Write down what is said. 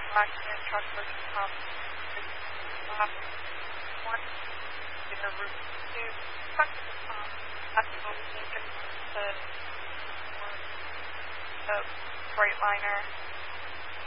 accident, truck versus pump. One in the route to truck versus pump. That's what we think is the Freightliner